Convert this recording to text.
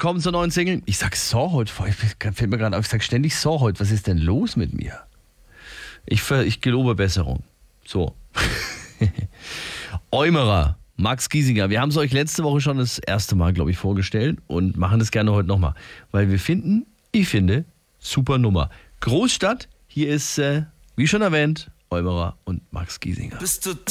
willkommen zur neuen Single. Ich sag Saw heute, fällt mir gerade auf, ich sag ständig Saw heute. Was ist denn los mit mir? Ich gelobe Besserung. So. Eumerer, Max Giesinger. Wir haben es euch letzte Woche schon das erste Mal, glaube ich, vorgestellt und machen das gerne heute nochmal. Weil ich finde, super Nummer. Großstadt, hier ist, wie schon erwähnt, Eumerer und Max Giesinger. Bist du